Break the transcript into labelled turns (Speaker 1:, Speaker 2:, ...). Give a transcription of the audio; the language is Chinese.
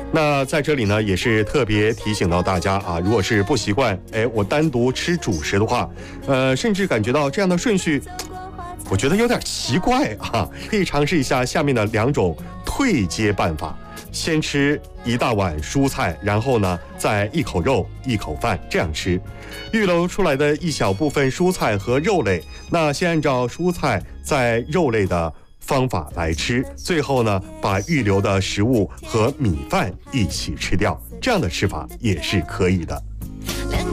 Speaker 1: 那在这里呢，也是特别提醒到大家啊，如果是不习惯，我单独吃主食的话，甚至感觉到这样的顺序，我觉得有点奇怪啊，可以尝试一下下面的2种退阶办法。先吃1大碗蔬菜，然后呢，再1口肉1口饭，这样吃。预留出来的一小部分蔬菜和肉类，那先按照蔬菜再肉类的方法来吃，最后呢，把预留的食物和米饭一起吃掉，这样的吃法也是可以的。